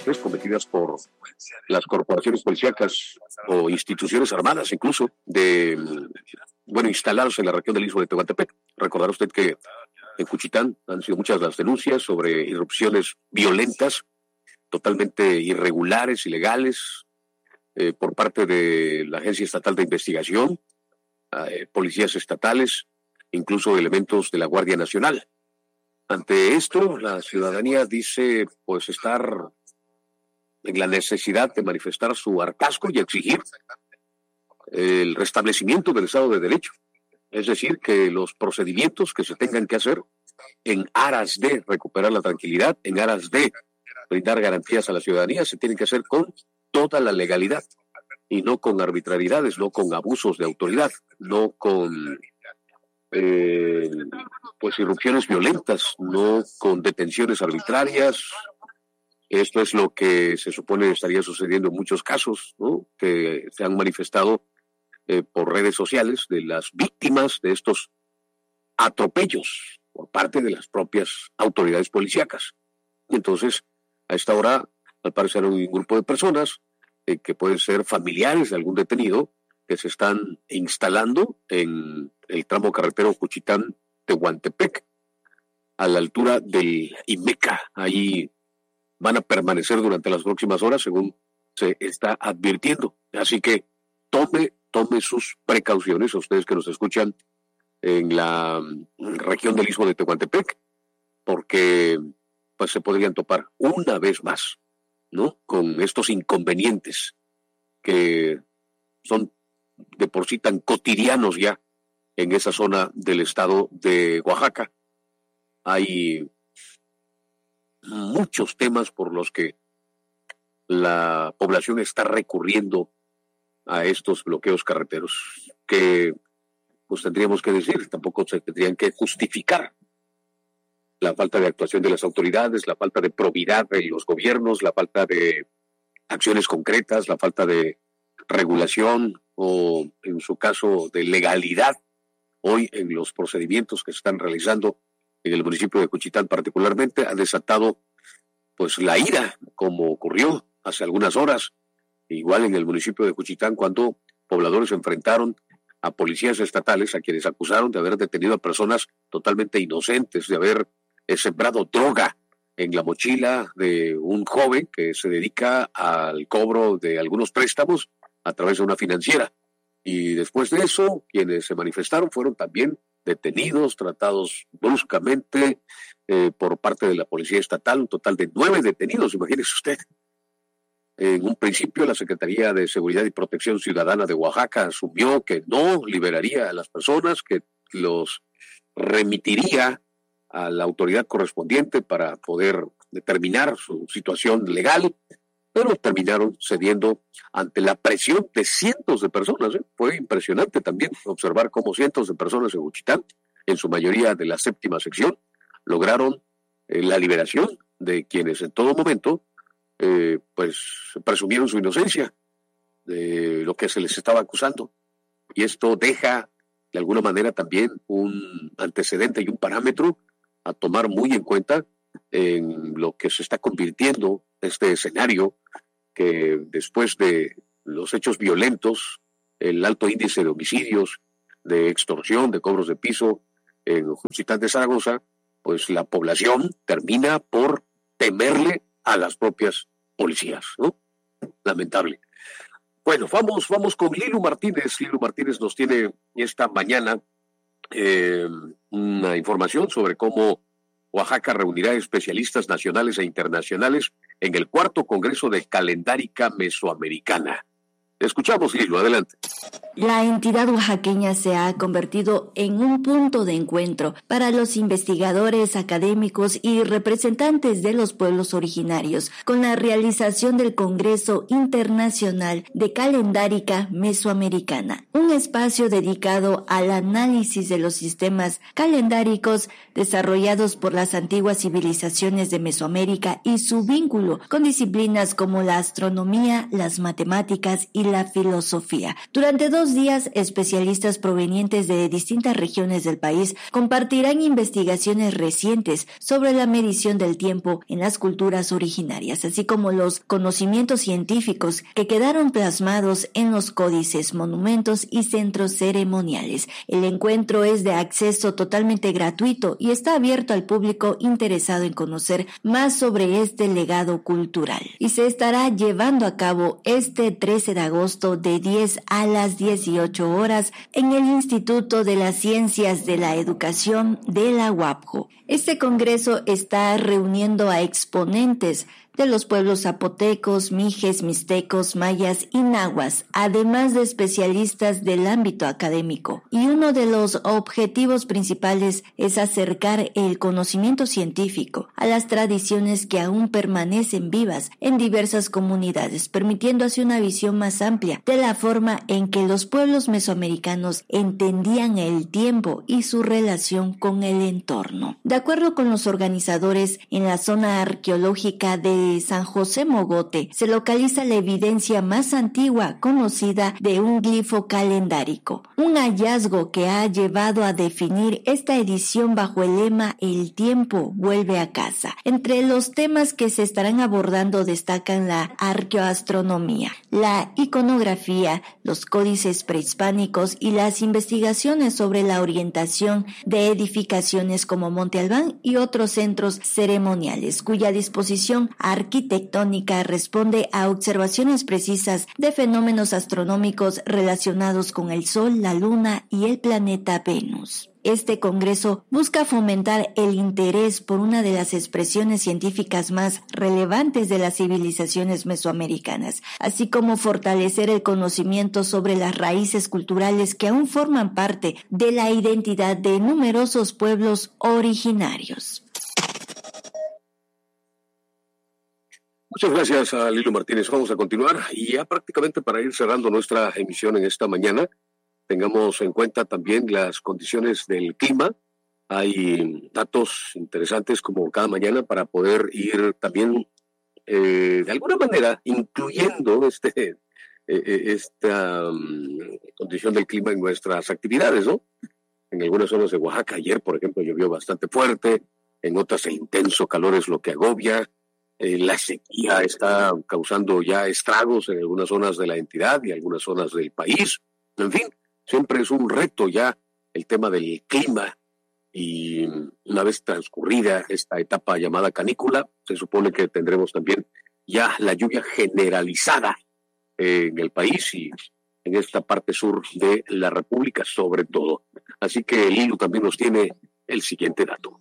masacres cometidas por las corporaciones policíacas o instituciones armadas, incluso, instalados en la región del Istmo de Tehuantepec. Recordará usted que en Juchitán han sido muchas las denuncias sobre irrupciones violentas, totalmente irregulares, ilegales, por parte de la Agencia Estatal de Investigación, policías estatales, incluso elementos de la Guardia Nacional. Ante esto, la ciudadanía dice estar en la necesidad de manifestar su hartazgo y exigir el restablecimiento del Estado de Derecho. Es decir, que los procedimientos que se tengan que hacer en aras de recuperar la tranquilidad, en aras de brindar garantías a la ciudadanía, se tienen que hacer con toda la legalidad y no con arbitrariedades, no con abusos de autoridad, no con irrupciones violentas, no con detenciones arbitrarias. Esto es lo que se supone estaría sucediendo en muchos casos, ¿no?, que se han manifestado por redes sociales de las víctimas de estos atropellos por parte de las propias autoridades policíacas. Entonces, a esta hora, al parecer, hay un grupo de personas que pueden ser familiares de algún detenido que se están instalando en el tramo carretero Juchitán-Tehuantepec, a la altura del Imeca. Ahí van a permanecer durante las próximas horas, según se está advirtiendo. Así que tome sus precauciones, a ustedes que nos escuchan en la región del Istmo de Tehuantepec, porque se podrían topar una vez más, ¿no?, con estos inconvenientes que son de por sí tan cotidianos ya en esa zona del estado de Oaxaca. Hay muchos temas por los que la población está recurriendo a estos bloqueos carreteros, que tendríamos que decir, tampoco se tendrían que justificar. La falta de actuación de las autoridades, la falta de probidad de los gobiernos, la falta de acciones concretas, la falta de regulación o, en su caso, de legalidad hoy en los procedimientos que se están realizando en el municipio de Juchitán particularmente, ha desatado la ira, como ocurrió hace algunas horas, igual en el municipio de Juchitán, cuando pobladores enfrentaron a policías estatales a quienes acusaron de haber detenido a personas totalmente inocentes, de haber sembrado droga en la mochila de un joven que se dedica al cobro de algunos préstamos a través de una financiera. Y después de eso, quienes se manifestaron fueron también detenidos, tratados bruscamente por parte de la policía estatal, un total de 9 detenidos, imagínese usted. En un principio, la Secretaría de Seguridad y Protección Ciudadana de Oaxaca asumió que no liberaría a las personas, que los remitiría a la autoridad correspondiente para poder determinar su situación legal, pero terminaron cediendo ante la presión de cientos de personas. Fue impresionante también observar cómo cientos de personas en Juchitán, en su mayoría de la 7ª sección, lograron la liberación de quienes en todo momento presumieron su inocencia de lo que se les estaba acusando. Y esto deja de alguna manera también un antecedente y un parámetro a tomar muy en cuenta en lo que se está convirtiendo este escenario, que después de los hechos violentos, el alto índice de homicidios, de extorsión, de cobros de piso en Juchitán de Zaragoza, la población termina por temerle a las propias policías, ¿no? Lamentable. Bueno, vamos con Lilu Martínez. Lilu Martínez nos tiene esta mañana una información sobre cómo Oaxaca reunirá especialistas nacionales e internacionales en el 4º Congreso de Calendárica Mesoamericana. Escuchamos, Lilu, adelante. La entidad oaxaqueña se ha convertido en un punto de encuentro para los investigadores, académicos y representantes de los pueblos originarios, con la realización del Congreso Internacional de Calendárica Mesoamericana, un espacio dedicado al análisis de los sistemas calendáricos desarrollados por las antiguas civilizaciones de Mesoamérica y su vínculo con disciplinas como la astronomía, las matemáticas y la filosofía. Durante 2 días, especialistas provenientes de distintas regiones del país compartirán investigaciones recientes sobre la medición del tiempo en las culturas originarias, así como los conocimientos científicos que quedaron plasmados en los códices, monumentos y centros ceremoniales. El encuentro es de acceso totalmente gratuito y está abierto al público interesado en conocer más sobre este legado cultural. Y se estará llevando a cabo este 13 de agosto de 10 a las 18 horas en el Instituto de las Ciencias de la Educación de la UAPJO. Este congreso está reuniendo a exponentes de los pueblos zapotecos, mijes, mixtecos, mayas y nahuas, además de especialistas del ámbito académico. Y uno de los objetivos principales es acercar el conocimiento científico a las tradiciones que aún permanecen vivas en diversas comunidades, permitiendo así una visión más amplia de la forma en que los pueblos mesoamericanos entendían el tiempo y su relación con el entorno. De acuerdo con los organizadores, en la zona arqueológica de San José Mogote se localiza la evidencia más antigua conocida de un glifo calendárico, un hallazgo que ha llevado a definir esta edición bajo el lema "El tiempo vuelve a casa". Entre los temas que se estarán abordando destacan la arqueoastronomía, la iconografía, los códices prehispánicos y las investigaciones sobre la orientación de edificaciones como Monte Albán y otros centros ceremoniales, cuya disposición arquitectónica responde a observaciones precisas de fenómenos astronómicos relacionados con el Sol, la Luna y el planeta Venus. Este congreso busca fomentar el interés por una de las expresiones científicas más relevantes de las civilizaciones mesoamericanas, así como fortalecer el conocimiento sobre las raíces culturales que aún forman parte de la identidad de numerosos pueblos originarios. Muchas gracias a Lilo Martínez. Vamos a continuar y ya prácticamente para ir cerrando nuestra emisión en esta mañana, tengamos en cuenta también las condiciones del clima. Hay datos interesantes como cada mañana para poder ir también de alguna manera incluyendo esta condición del clima en nuestras actividades, ¿no? En algunas zonas de Oaxaca ayer, por ejemplo, llovió bastante fuerte, en otras el intenso calor es lo que agobia. La sequía está causando ya estragos en algunas zonas de la entidad y algunas zonas del país. En fin, siempre es un reto ya el tema del clima y una vez transcurrida esta etapa llamada canícula, se supone que tendremos también ya la lluvia generalizada en el país y en esta parte sur de la República sobre todo. Así que Lilo también nos tiene el siguiente dato.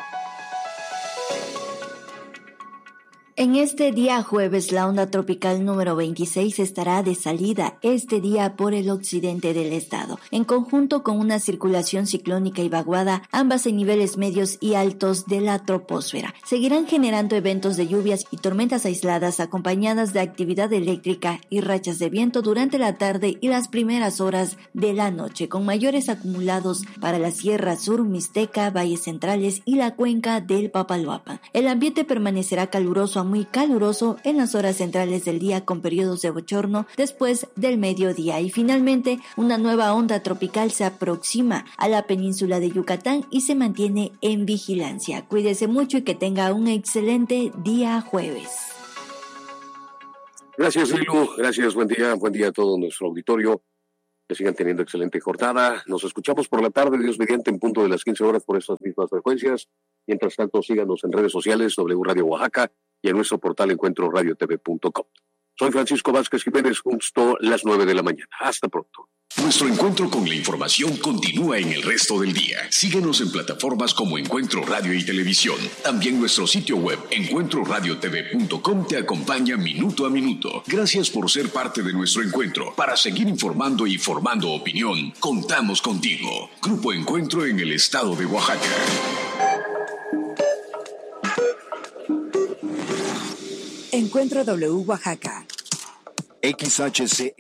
En este día jueves, la onda tropical número 26 estará de salida este día por el occidente del estado, en conjunto con una circulación ciclónica y vaguada, ambas en niveles medios y altos de la troposfera. Seguirán generando eventos de lluvias y tormentas aisladas acompañadas de actividad eléctrica y rachas de viento durante la tarde y las primeras horas de la noche, con mayores acumulados para la Sierra Sur, Mixteca, Valles Centrales y la cuenca del Papaloapan. El ambiente permanecerá caluroso a muy caluroso en las horas centrales del día con periodos de bochorno después del mediodía y finalmente una nueva onda tropical se aproxima a la península de Yucatán y se mantiene en vigilancia. Cuídese mucho y que tenga un excelente día jueves. Gracias, Lilo. Gracias, buen día a todo nuestro auditorio. Que sigan teniendo excelente jornada. Nos escuchamos por la tarde, Dios mediante, en punto de las 15 horas por estas mismas frecuencias. Mientras tanto, síganos en redes sociales, W Radio Oaxaca, y en nuestro portal encuentroradiotv.com. Soy Francisco Vázquez Jiménez, justo las 9 de la mañana. Hasta pronto. Nuestro encuentro con la información continúa en el resto del día. Síguenos en plataformas como Encuentro Radio y Televisión. También nuestro sitio web, encuentroradiotv.com, te acompaña minuto a minuto. Gracias por ser parte de nuestro encuentro. Para seguir informando y formando opinión, contamos contigo. Grupo Encuentro en el estado de Oaxaca. Encuentro W Oaxaca. XHC.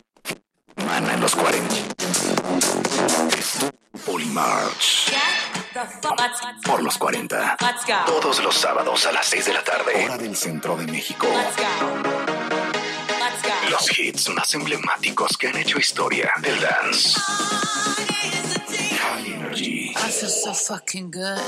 Mana en los 40. Polymarch. Por los 40. Todos los sábados a las 6 de la tarde. Hora del centro de México. Los hits más emblemáticos que han hecho historia del dance. High Energy. I feel so fucking good.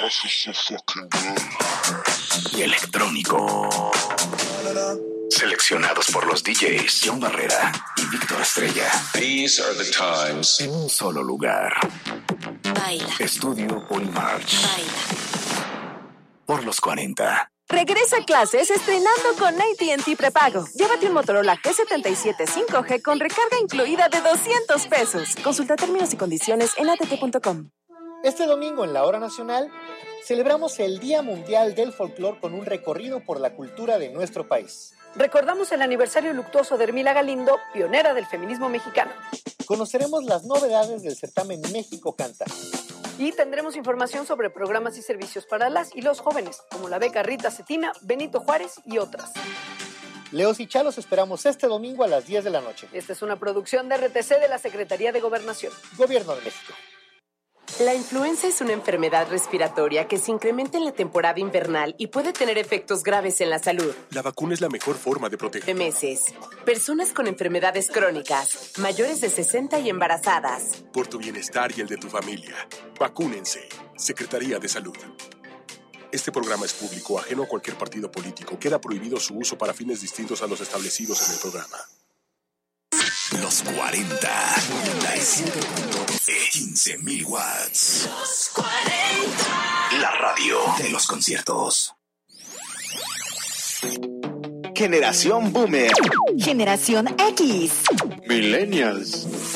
Y electrónico. Seleccionados por los DJs John Barrera y Víctor Estrella. These are the times. En un solo lugar. Baila. Estudio Polymarch. Baila. Por los 40. Regresa a clases estrenando con AT&T Prepago. Llévate un Motorola G77 5G con recarga incluida de $200. Consulta términos y condiciones en att.com. Este domingo en la Hora Nacional celebramos el Día Mundial del Folclor con un recorrido por la cultura de nuestro país. Recordamos el aniversario luctuoso de Hermila Galindo, pionera del feminismo mexicano. Conoceremos las novedades del certamen México Canta. Y tendremos información sobre programas y servicios para las y los jóvenes, como la beca Rita Cetina, Benito Juárez y otras. Leos y Chalos esperamos este domingo a las 10 de la noche. Esta es una producción de RTC de la Secretaría de Gobernación. Gobierno de México. La influenza es una enfermedad respiratoria que se incrementa en la temporada invernal y puede tener efectos graves en la salud. La vacuna es la mejor forma de proteger. Meses. Personas con enfermedades crónicas, mayores de 60 y embarazadas. Por tu bienestar y el de tu familia. Vacúnense. Secretaría de Salud. Este programa es público, ajeno a cualquier partido político. Queda prohibido su uso para fines distintos a los establecidos en el programa. Los 40. 15.000 watts. Los 40. La radio de los conciertos. Generación Boomer. Generación X. Millennials.